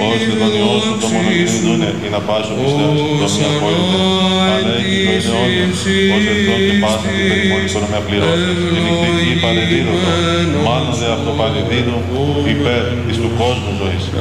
ώστε τον Υιό σου το μονογενή δούνε, ή να πάσω πιστεύω στην δομή απόλυτε, αλλά έχει ζωή αιώνιος, ως ερθόν και πάσαν την περιμόνη οικονομία πληρώσεως, και νυχτική παρεδίδωτο, μάλλον δε αυτό παρεδίδω υπέρ εις του κόσμου ζωής.